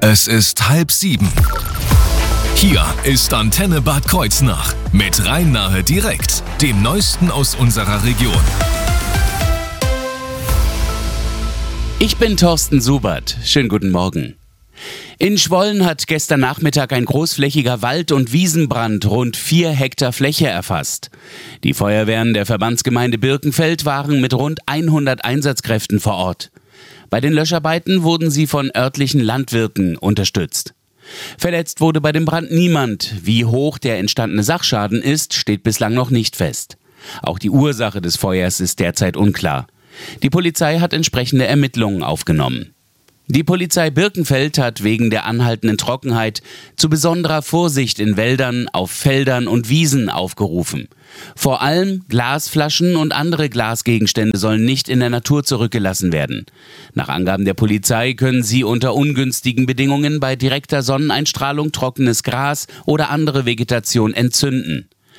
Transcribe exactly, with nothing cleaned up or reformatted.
Es ist halb sieben. Hier ist Antenne Bad Kreuznach mit Rhein-Nahe direkt, dem Neuesten aus unserer Region. Ich bin Thorsten Subert. Schönen guten Morgen. In Schwollen hat gestern Nachmittag ein großflächiger Wald- und Wiesenbrand rund vier Hektar Fläche erfasst. Die Feuerwehren der Verbandsgemeinde Birkenfeld waren mit rund hundert Einsatzkräften vor Ort. Bei den Löscharbeiten wurden sie von örtlichen Landwirten unterstützt. Verletzt wurde bei dem Brand niemand. Wie hoch der entstandene Sachschaden ist, steht bislang noch nicht fest. Auch die Ursache des Feuers ist derzeit unklar. Die Polizei hat entsprechende Ermittlungen aufgenommen. Die Polizei Birkenfeld hat wegen der anhaltenden Trockenheit zu besonderer Vorsicht in Wäldern, auf Feldern und Wiesen aufgerufen. Vor allem Glasflaschen und andere Glasgegenstände sollen nicht in der Natur zurückgelassen werden. Nach Angaben der Polizei können sie unter ungünstigen Bedingungen bei direkter Sonneneinstrahlung trockenes Gras oder andere Vegetation entzünden.